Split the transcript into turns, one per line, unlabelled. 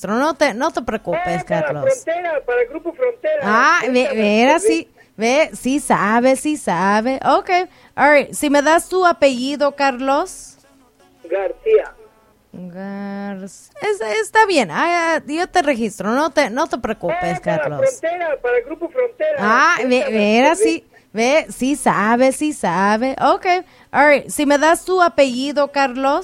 registro. No te preocupes, Carlos.
Para el Grupo Frontera.
Sí sabe. Ok, all right. Si me das tu apellido, Carlos.
García.
Está bien, yo te registro, no te preocupes, Carlos.
Para el Grupo Frontera.
Sí sabe. Ok, all right. Si me das tu apellido, Carlos.